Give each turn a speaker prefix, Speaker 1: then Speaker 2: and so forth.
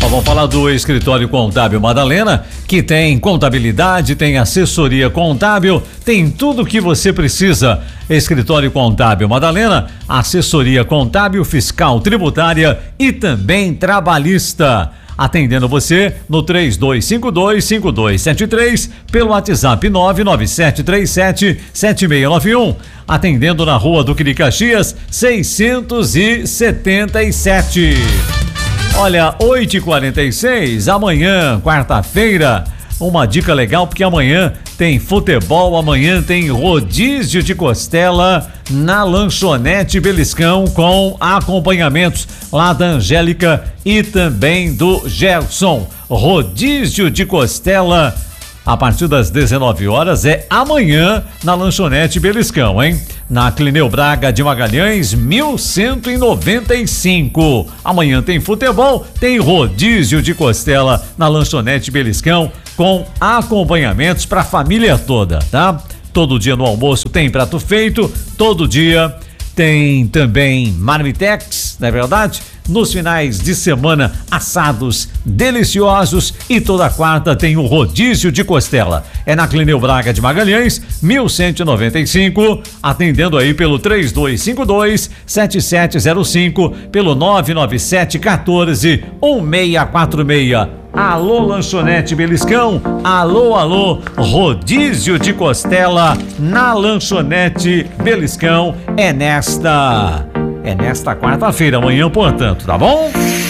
Speaker 1: Vamos falar do Escritório Contábil Madalena, que tem contabilidade, tem assessoria contábil, tem tudo o que você precisa. Escritório Contábil Madalena, assessoria contábil, fiscal, tributária e também trabalhista. Atendendo você no 3252-5273, pelo WhatsApp 99737-7691. Atendendo na Rua Duque de Caxias, 677. Olha, 8h46, amanhã, quarta-feira, uma dica legal, porque amanhã tem futebol, amanhã tem rodízio de costela na Lanchonete Beliscão, com acompanhamentos lá da Angélica e também do Gerson. Rodízio de costela a partir das 19 horas é amanhã na Lanchonete Beliscão, hein? Na Clineu Braga de Magalhães, 1195. Amanhã tem futebol, tem rodízio de costela na Lanchonete Beliscão, com acompanhamentos para a família toda, tá? Todo dia no almoço tem prato feito, todo dia tem também marmitex, não é verdade? Nos finais de semana, assados deliciosos, e toda quarta tem o rodízio de costela. É na Clineu Braga de Magalhães, 1195, atendendo aí pelo 3252-7705, pelo 997-14-1646. Alô, Lanchonete Beliscão, alô, rodízio de costela na Lanchonete Beliscão. É nesta quarta-feira, amanhã, portanto, tá bom?